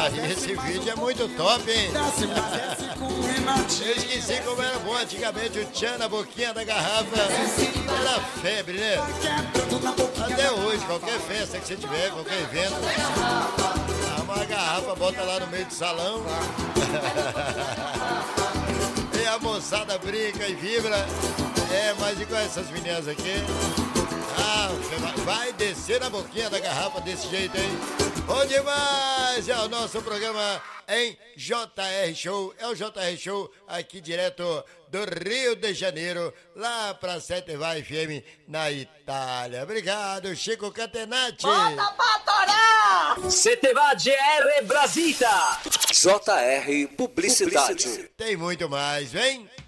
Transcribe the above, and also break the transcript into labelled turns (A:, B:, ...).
A: Esse vídeo é muito top, hein? Eu esqueci como era bom antigamente o tchan na boquinha da garrafa. Era febre, né? Até hoje, qualquer festa que você tiver, qualquer evento, arma uma garrafa, bota lá no meio do salão. E a moçada brinca e vibra. Mas igual essas meninas aqui. Vai descer na boquinha da garrafa desse jeito, hein? Bom demais! É o nosso programa em JR Show. É o JR Show aqui direto do Rio de Janeiro, lá pra 7 Vai FM na Itália. Obrigado, Chico Catenacci.
B: Bota pra torar!
C: CTVA GR Brasita.
D: JR Publicidade.
A: Tem muito mais, vem!